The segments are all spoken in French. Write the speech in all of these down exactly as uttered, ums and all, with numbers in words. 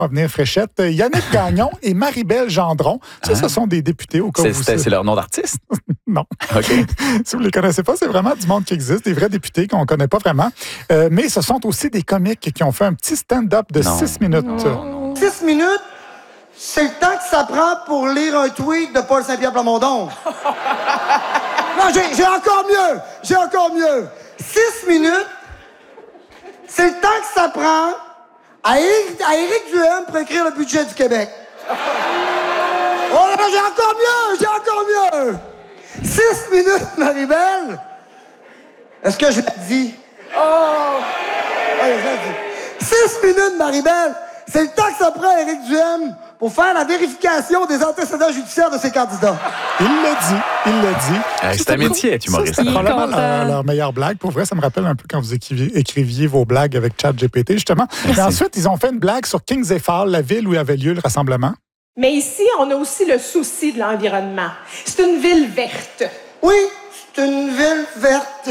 va venir fraîchette. Yannick Gagnon et Marie-Belle Gendron. Ça, ah. ce sont des députés au cas c'est, où vous... C'est, c'est leur nom d'artiste? Non. OK. Si vous ne les connaissez pas, c'est vraiment du monde qui existe, des vrais députés qu'on ne connaît pas vraiment. Euh, mais ce sont aussi des comiques qui ont fait un petit stand-up de non. six minutes. Non. Six minutes, c'est le temps que ça prend pour lire un tweet de Paul Saint-Pierre Plamondon. Non, j'ai, j'ai encore mieux. J'ai encore mieux. Six minutes, c'est le temps que ça prend à Éric, à Éric Duhem pour écrire le budget du Québec. Oh là, j'ai encore mieux, j'ai encore mieux. Six minutes, Marie-Belle. Est-ce que je l'ai dit? Oh! Oui, je l'ai dit. Six minutes, Marie-Belle. C'est le temps que ça prend à Éric Duhem pour faire la vérification des antécédents judiciaires de ses candidats. Il l'a dit, il l'a dit. Euh, c'est un métier, tu m'aurais dit. C'est probablement leur, leur meilleure blague. Pour vrai, ça me rappelle un peu quand vous écriviez, écriviez vos blagues avec ChatGPT, justement. Et ensuite, ils ont fait une blague sur Kings et Fall, la ville où avait lieu le rassemblement. Mais ici, on a aussi le souci de l'environnement. C'est une ville verte. Oui, c'est une ville verte.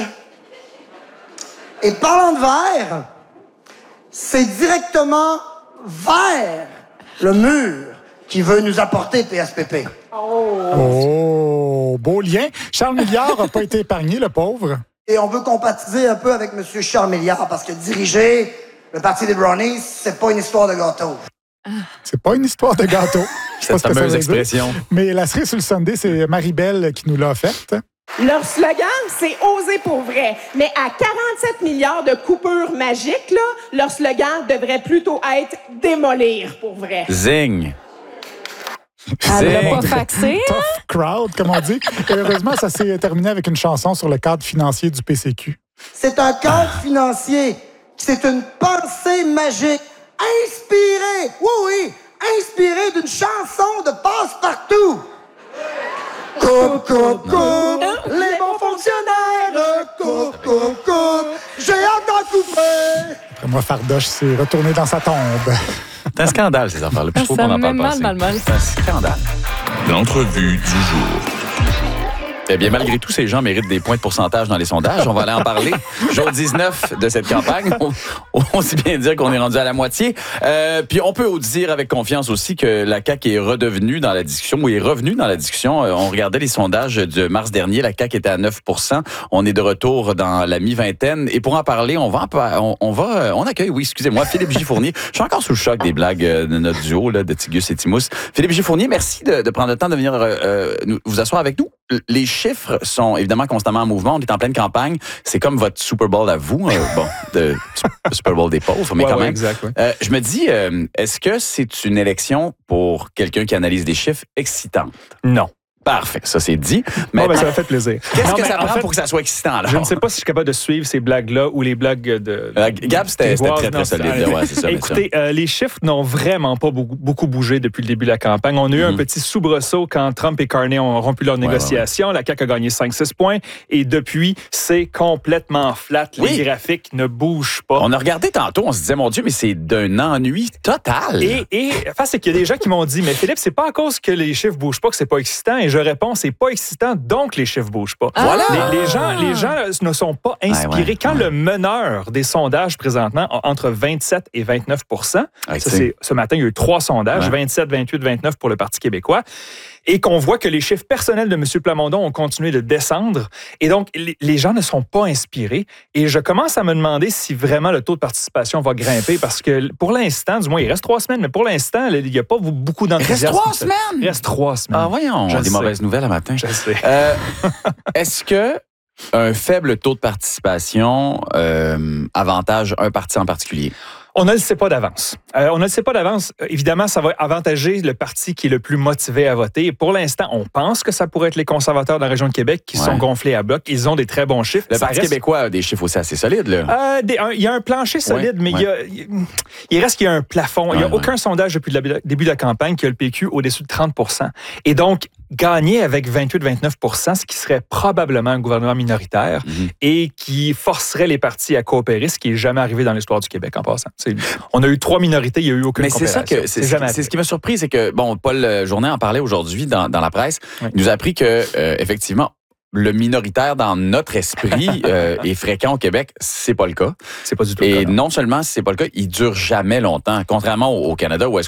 Et parlant de vert, c'est directement vers le mur qui veut nous apporter P S P P. Oh, oh beau lien. Charles Milliard n'a pas été épargné, le pauvre. Et on veut compatibiliser un peu avec M. Charles Milliard parce que diriger le parti des Brownies, c'est pas une histoire de gâteau. C'est pas une histoire de gâteau. Cette fameuse expression. Mais la cerise sur le Sunday, c'est Marie-Belle qui nous l'a offerte. Leur slogan, c'est « Oser pour vrai ». Mais à quarante-sept milliards de coupures magiques, là, leur slogan devrait plutôt être « Démolir pour vrai ». Zing! Elle l'a pas faxé. Tough crowd, comme on dit. Et heureusement, ça s'est terminé avec une chanson sur le cadre financier du P C Q. C'est un cadre ah. financier. C'est une pensée magique. Inspirée, oui, oui, inspirée d'une chanson de Passe-Partout. Coupe, coupe, coupe, les bons fonctionnaires, coupe, coupe, coupe, j'ai hâte d'en couper. Après moi, Fardoche s'est retourné dans sa tombe. C'est un scandale, ces affaires-là. Ça me met mal, mal, mal. C'est un scandale. L'entrevue du jour. Eh bien, malgré tout, ces gens méritent des points de pourcentage dans les sondages. On va aller en parler. Jour dix-neuf de cette campagne. On, on sait bien dire qu'on est rendu à la moitié. Euh, puis on peut dire avec confiance aussi que la C A Q est redevenue dans la discussion, ou est revenue dans la discussion. Euh, on regardait les sondages de mars dernier. La C A Q était à neuf pour cent. On est de retour dans la mi-vingtaine. Et pour en parler, on va, on, on va, on accueille, oui, excusez-moi, Philippe J. Fournier. Je suis encore sous le choc des blagues de notre duo, là, de Tigus et Timous. Philippe J. Fournier, merci de, de prendre le temps de venir euh, nous, vous asseoir avec nous. Les chiffres sont évidemment constamment en mouvement. On est en pleine campagne. C'est comme votre Super Bowl à vous. Euh, bon, de Super Bowl des pauvres, mais ouais, quand ouais, même. Exact, ouais. euh, je me dis, euh, est-ce que c'est une élection pour quelqu'un qui analyse des chiffres excitante? Non. Parfait, ça c'est dit. Mais bon, ben, ça m'a fait plaisir. Qu'est-ce non, que ça en prend fait, pour que ça soit excitant? Alors? Je ne sais pas si je suis capable de suivre ces blagues-là ou les blagues de... Euh, Gab, c'était, c'était très, très solide. Là, ouais, c'est ça, écoutez, euh, les chiffres n'ont vraiment pas beaucoup, beaucoup bougé depuis le début de la campagne. On a eu mm-hmm. un petit soubresaut quand Trump et Carney ont rompu leurs ouais, négociations. Ouais, ouais. La C A Q a gagné cinq six points. Et depuis, c'est complètement flat. Les oui. graphiques ne bougent pas. On a regardé tantôt, on se disait, mon Dieu, mais c'est d'un ennui total. Et, et enfin, c'est qu'il y a des gens qui m'ont dit, mais Philippe, c'est pas à cause que les chiffres bougent pas que c'est pas excitant. Et je réponds, c'est pas excitant, donc les chiffres bougent pas. Ah! Voilà. Les, les, gens, les gens ne sont pas inspirés. Ah ouais, Quand ouais. le meneur des sondages présentement a entre vingt-sept et vingt-neuf pour cent, ah, ça, c'est, ce matin, il y a eu trois sondages, ouais. vingt-sept, vingt-huit, vingt-neuf pour le Parti québécois, et qu'on voit que les chiffres personnels de M. Plamondon ont continué de descendre. Et donc, les, les gens ne sont pas inspirés. Et je commence à me demander si vraiment le taux de participation va grimper, parce que pour l'instant, du moins, il reste trois semaines, mais pour l'instant, il n'y a pas beaucoup d'enthousiasme. Il reste trois semaines? Il reste trois semaines. Ah voyons, je des sais. mauvaises nouvelles à matin. Je sais. Euh, est-ce que un faible taux de participation euh, avantage un parti en particulier? On ne le sait pas d'avance. Euh, on ne le sait pas d'avance. Euh, évidemment, ça va avantager le parti qui est le plus motivé à voter. Et pour l'instant, on pense que ça pourrait être les conservateurs de la région de Québec qui ouais. sont gonflés à bloc. Ils ont des très bons chiffres. Le ça Parti reste... québécois a des chiffres aussi assez solides, là. Euh, des, un, il y a un plancher solide, ouais, mais ouais. Il, y a, il reste qu'il y a un plafond. Ouais, il n'y a ouais. aucun sondage depuis le début de la campagne qui a le P Q au-dessus de trente pour cent. Et donc, gagner avec vingt-huit à vingt-neuf pour cent, ce qui serait probablement un gouvernement minoritaire mm-hmm. et qui forcerait les partis à coopérer, ce qui n'est jamais arrivé dans l'histoire du Québec en passant. C'est, on a eu trois minorités, il n'y a eu aucune Mais c'est ça que c'est, c'est, c'est ce qui m'a surpris, c'est que bon, Paul Journet en parlait aujourd'hui dans, dans la presse. Oui. Il nous a appris que euh, effectivement, le minoritaire dans notre esprit euh, est fréquent au Québec, c'est pas le cas. C'est pas du tout Et le cas. non, non seulement c'est pas le cas, il dure jamais longtemps, contrairement au, au Canada où est-ce